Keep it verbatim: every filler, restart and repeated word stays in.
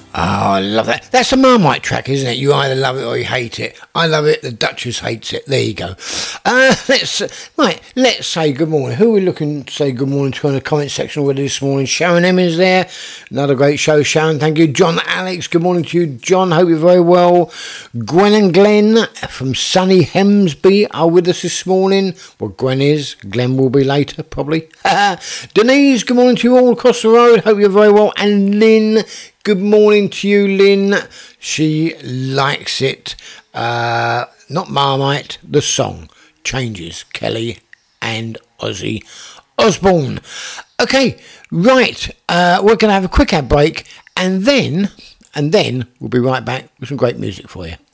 Oh, I love that. That's a Marmite track, isn't it? You either love it or you hate it. I love it. The Duchess hates it. There you go. Uh, let's right. Let's say good morning. Who are we looking to say good morning to in the comment section already this morning? Sharon M is there. Another great show, Sharon. Thank you, John, Alex. Good morning to you, John. Hope you're very well. Gwen and Glenn from sunny Hemsby are with us this morning. Well, Gwen is. Glenn will be later, probably. Denise. Good morning to you all across the road. Hope you're very well. And Lynn. Good morning to you, Lynn. She likes it. Uh, not Marmite, the song. Changes. Kelly and Ozzy Osbourne. Okay, right. Uh, we're going to have a quick ad break. And then, and then we'll be right back with some great music for you.